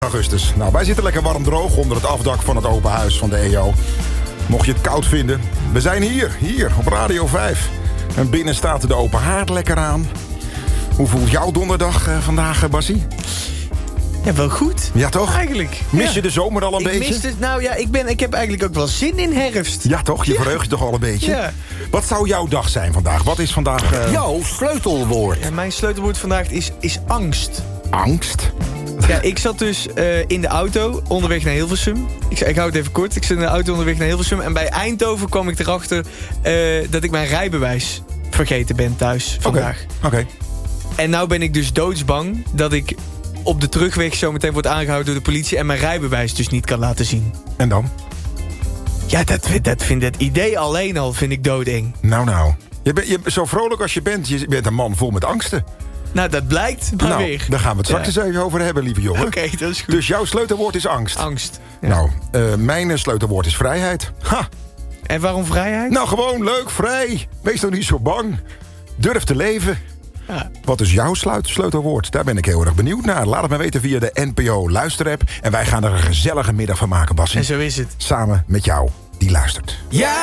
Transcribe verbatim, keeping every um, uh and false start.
augustus. Nou, wij zitten lekker warm droog onder het afdak van het open huis van de E O. Mocht je het koud vinden, we zijn hier, hier op Radio vijf. En binnen staat de open haard lekker aan. Hoe voelt jouw donderdag uh, vandaag, uh, Bassie? Ja, wel goed. Ja, toch? Eigenlijk. Mis ja. je de zomer al een ik beetje? Mist het, nou ja, ik, ben, ik heb eigenlijk ook wel zin in herfst. Ja, toch? Je ja. verheugt je toch al een beetje? Ja. Wat zou jouw dag zijn vandaag? Wat is vandaag... Uh... Jouw sleutelwoord. Ja, mijn sleutelwoord vandaag is, is angst. Angst? Ja, ik zat dus uh, in de auto onderweg naar Hilversum. Ik, ik hou het even kort. Ik zat in de auto onderweg naar Hilversum. En bij Eindhoven kwam ik erachter uh, dat ik mijn rijbewijs vergeten ben thuis vandaag. Oké. Okay. Okay. En nou ben ik dus doodsbang dat ik op de terugweg zo meteen word aangehouden door de politie en mijn rijbewijs dus niet kan laten zien. En dan? Ja, dat, dat vind het idee alleen al vind ik doodeng. Nou, nou. Je bent je, zo vrolijk als je bent, je bent een man vol met angsten. Nou, dat blijkt maar nou, weer. Daar gaan we het straks ja. eens even over hebben, lieve jongen. Oké, okay, dat is goed. Dus jouw sleutelwoord is angst? Angst. Ja. Nou, uh, mijn sleutelwoord is vrijheid. Ha! En waarom vrijheid? Nou, gewoon leuk, vrij. Wees nou niet zo bang. Durf te leven. Ja. Wat is jouw sleutelwoord? Daar ben ik heel erg benieuwd naar. Laat het me weten via de N P O luisterapp. En wij gaan er een gezellige middag van maken, Bassie. En zo is het. Samen met jou, die luistert. Ja!